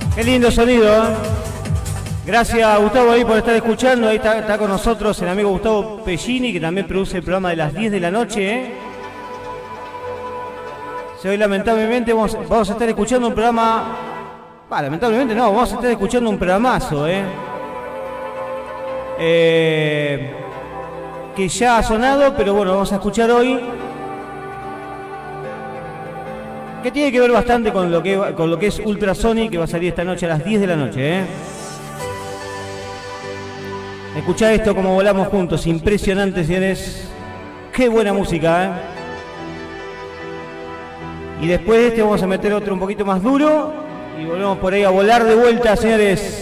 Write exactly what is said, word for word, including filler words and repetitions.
Qué lindo sonido, ¿eh? Gracias a Gustavo ahí por estar escuchando. Ahí está, está con nosotros el amigo Gustavo Pellini, que también produce el programa de las diez de la noche, ¿eh? Hoy lamentablemente vamos, vamos a estar escuchando un programa... Bah, lamentablemente no, vamos a estar escuchando un programazo, ¿eh? Eh, que ya ha sonado, pero bueno, vamos a escuchar hoy, que tiene que ver bastante con lo que, con lo que es Ultrasonic, que va a salir esta noche a las diez de la noche, ¿eh? Escuchá esto como volamos juntos, impresionante, señores. Qué buena música, ¿eh? Y después de este vamos a meter otro un poquito más duro y volvemos por ahí a volar de vuelta, señores.